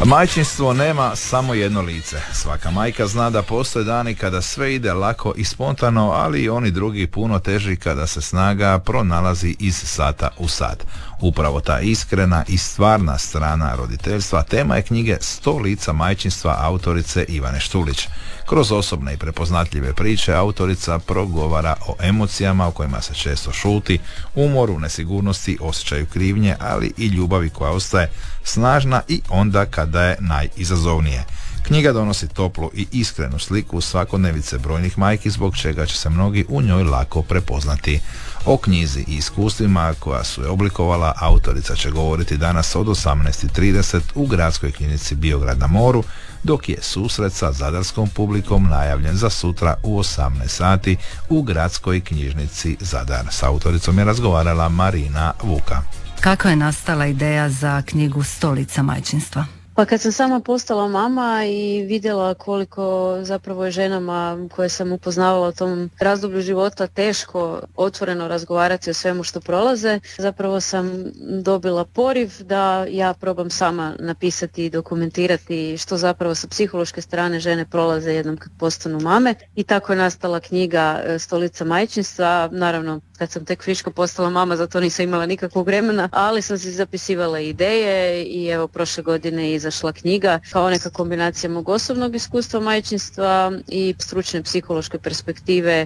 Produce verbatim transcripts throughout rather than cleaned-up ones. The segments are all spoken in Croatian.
Majčinstvo nema samo jedno lice. Svaka majka zna da postoje dani kada sve ide lako i spontano, ali i oni drugi puno teži kada se snaga pronalazi iz sata u sat. Upravo ta iskrena i stvarna strana roditeljstva tema je knjige sto lica majčinstva autorice Ivane Štulić. Kroz osobne i prepoznatljive priče autorica progovara o emocijama o kojima se često šuti, umoru, nesigurnosti, osjećaju krivnje, ali i ljubavi koja ostaje snažna i onda kada je najizazovnije. Knjiga donosi toplu i iskrenu sliku svakodnevice brojnih majki, zbog čega će se mnogi u njoj lako prepoznati. O knjizi i iskustvima koja su je oblikovala autorica će govoriti danas od osamnaest i trideset u gradskoj knjižnici Biograd na moru, dok je susret sa zadarskom publikom najavljen za sutra u osamnaest sati u gradskoj knjižnici Zadar. S autoricom je razgovarala Marina Vuka. Kako je nastala ideja za knjigu sto lica majčinstva? Pa kad sam sama postala mama i vidjela koliko zapravo je ženama koje sam upoznavala u tom razdoblju života teško otvoreno razgovarati o svemu što prolaze, zapravo sam dobila poriv da ja probam sama napisati i dokumentirati što zapravo sa psihološke strane žene prolaze jednom kad postanu mame, i tako je nastala knjiga sto lica majčinstva. Naravno, kad sam tek friško postala mama, za to nisam imala nikakvog vremena, ali sam si zapisivala ideje i evo prošle godine je izašla knjiga kao neka kombinacija mog osobnog iskustva majčinstva i stručne psihološke perspektive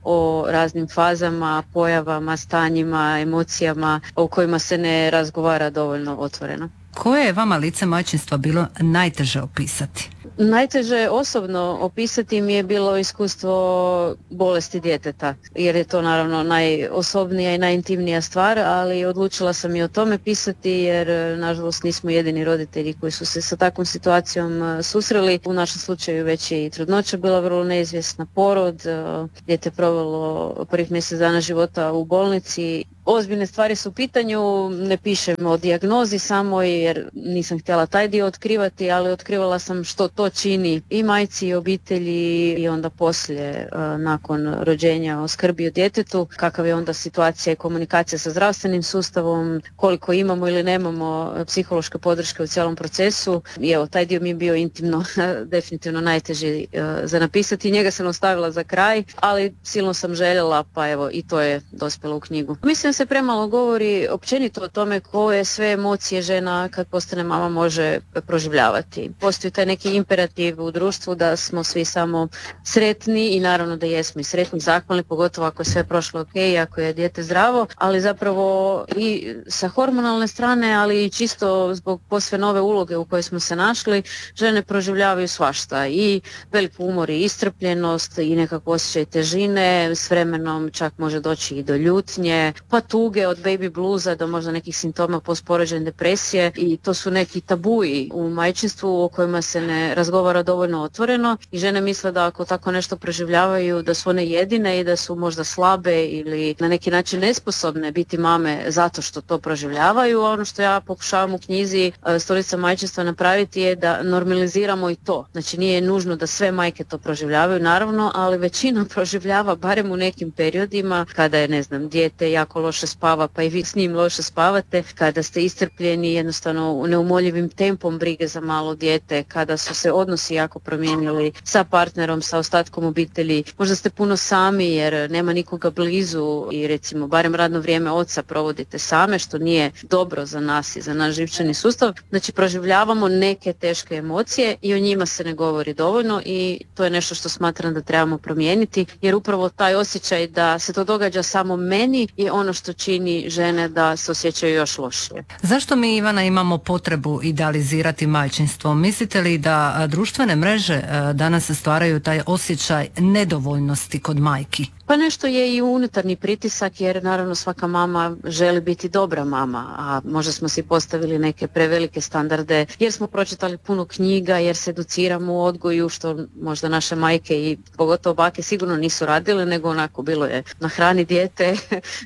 o raznim fazama, pojavama, stanjima, emocijama o kojima se ne razgovara dovoljno otvoreno. Koje je vama lice majčinstva bilo najteže opisati? Najteže osobno opisati mi je bilo iskustvo bolesti djeteta, jer je to naravno najosobnija i najintimnija stvar, ali odlučila sam i o tome pisati jer nažalost nismo jedini roditelji koji su se sa takvom situacijom susreli. U našem slučaju već i trudnoća bila vrlo neizvjesna, porod, dijete provelo prvih mjesec dana života u bolnici. Ozbiljne stvari su u pitanju, ne pišem o dijagnozi samo jer nisam htjela taj dio otkrivati, ali otkrivala sam što to čini i majci i obitelji i onda poslije nakon rođenja o skrbi o djetetu, kakav je onda situacija i komunikacija sa zdravstvenim sustavom, koliko imamo ili nemamo psihološke podrške u cijelom procesu. I evo, taj dio mi je bio intimno definitivno najteži za napisati, njega sam ostavila za kraj, ali silno sam željela, pa evo i to je dospjelo u knjigu. Mislim se premalo govori općenito o tome koje sve emocije žena kad postane mama može proživljavati. Postoji taj neki imperativ u društvu da smo svi samo sretni i naravno da jesmo i sretni, zahvalni, pogotovo ako je sve prošlo ok, ako je dijete zdravo, ali zapravo i sa hormonalne strane, ali i čisto zbog posve nove uloge u kojoj smo se našli, žene proživljavaju svašta i velik umor i iscrpljenost i nekako osjećaj težine, s vremenom čak može doći i do ljutnje, pa tuge od baby bluza do možda nekih simptoma postporođajne depresije, i to su neki tabuji u majčinstvu o kojima se ne razgovara dovoljno otvoreno i žene misle da ako tako nešto proživljavaju da su one jedine i da su možda slabe ili na neki način nesposobne biti mame zato što to proživljavaju. Ono što ja pokušavam u knjizi sto lica majčinstva napraviti je da normaliziramo i to. Znači nije nužno da sve majke to proživljavaju, naravno, ali većina proživljava barem u nekim periodima kada je, ne znam, dijete jako loše spava pa i vi s njim loše spavate, kada ste iscrpljeni jednostavno neumoljivim tempom brige za malo dijete, kada su se odnosi jako promijenili sa partnerom, sa ostatkom obitelji, možda ste puno sami jer nema nikoga blizu i recimo barem radno vrijeme oca provodite same, što nije dobro za nas i za naš živčani sustav. Znači proživljavamo neke teške emocije i o njima se ne govori dovoljno i to je nešto što smatram da trebamo promijeniti, jer upravo taj osjećaj da se to događa samo meni je ono što čini žene da se osjećaju još lošije. Zašto mi, Ivana, imamo potrebu idealizirati majčinstvo? Mislite li da društvene mreže danas stvaraju taj osjećaj nedovoljnosti kod majki? Pa nešto je i unutarnji pritisak, jer naravno svaka mama želi biti dobra mama, a možda smo si postavili neke prevelike standarde jer smo pročitali puno knjiga, jer se educiramo u odgoju, što možda naše majke i pogotovo bake sigurno nisu radile, nego onako bilo je nahrani dijete da ne bude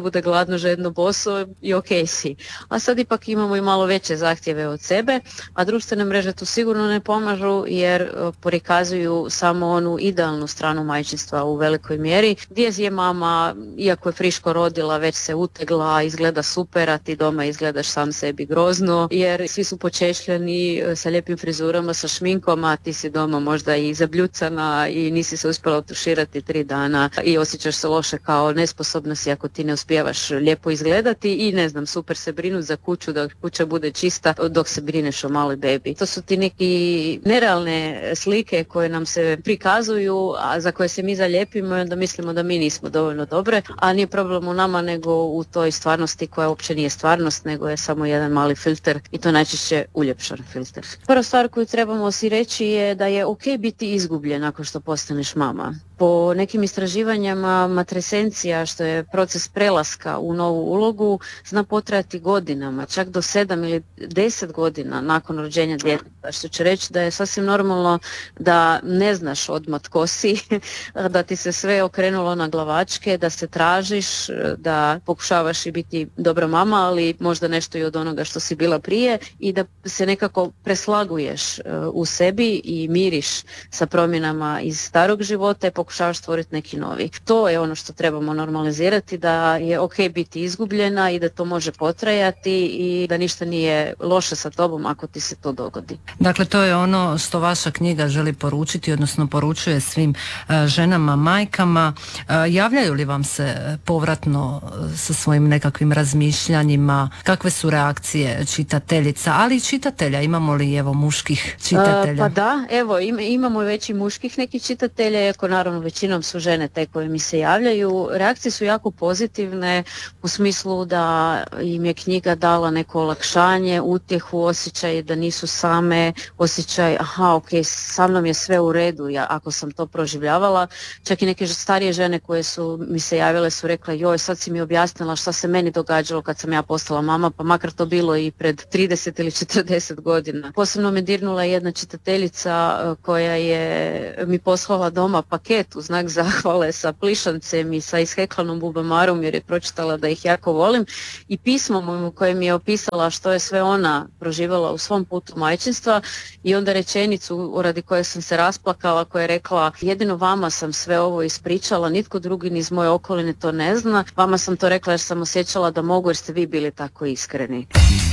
bude gladno, žedno, boso i ok si. A sad ipak imamo i malo veće zahtjeve od sebe, a društvene mreže tu sigurno ne pomažu jer prikazuju samo onu idealnu stranu majčinstva u velikoj mjeri, gdje je mama, iako je friško rodila, već se utegla, izgleda super, a ti doma izgledaš sam sebi grozno, jer svi su počešljeni sa lijepim frizurama, sa šminkom, a ti si doma možda i zabljucana i nisi se uspjela otuširati tri dana i osjećaš se loše kao nesposobna si ako ti ne uspijevaš lijepo izgledati i ne znam, super se brinut za kuću da kuća bude čista dok se brineš o maloj bebi. To su ti neki nerealne slike koje nam se prikazuju, a za koje se mi zalijepimo i onda mislimo da mi nismo dovoljno dobre, a nije problem u nama nego u toj stvarnosti koja uopće nije stvarnost, nego je samo jedan mali filter i to najčešće uljepšan filter. Prva stvar koju trebamo si reći je da je ok biti izgubljen nakon što postaneš mama. Po nekim istraživanjima matresencija, što je proces prelaska u novu ulogu, zna potrajati godinama, čak do sedam ili deset godina nakon rođenja djeteta, što će reći da je sasvim normalno da ne znaš odmah tko si, da ti se sve okrenulo na glavačke, da se tražiš, da pokušavaš i biti dobra mama, ali možda nešto i od onoga što si bila prije i da se nekako preslaguješ u sebi i miriš sa promjenama iz starog života i pokušavaš stvoriti neki novi. To je ono što trebamo normalizirati, da je ok biti izgubljena i da to može potrajati i da ništa nije loše sa tobom ako ti se to dogodi. Dakle, to je ono što vaša knjiga želi poručiti, odnosno poručuje svim uh, ženama, majkama. Uh, javljaju li vam se povratno uh, sa svojim nekakvim razmišljanjima? Kakve su reakcije čitateljica, ali i čitatelja? Imamo li evo muških čitatelja? Uh, pa da, evo im, imamo već i muških nekih čitatelja, iako naravno većinom su žene te koje mi se javljaju. Reakcije su jako pozitivne u smislu da im je knjiga dala neko olakšanje, utjehu, osjećaj da nisu same, osjećaj aha ok, sa mnom je sve u redu ja, ako sam to proživljavala. Čak i neke starije žene koje su mi se javile su rekle joj sad si mi objasnila šta se meni događalo kad sam ja postala mama, pa makar to bilo i pred trideset ili četrdeset godina. Posebno me dirnula jedna čitateljica koja je mi poslala doma paket u znak zahvale sa plišancem i sa isheklanom bubamarom jer je pročitala da ih jako volim i pismom u kojem je opisala što je sve ona proživjela u svom putu majčinstva i onda rečenicu radi koje sam se rasplakala koja je rekla jedino vama sam sve ovo ispričala, nitko drugi ni iz moje okoline to ne zna, vama sam to rekla jer sam osjećala da mogu jer ste vi bili tako iskreni.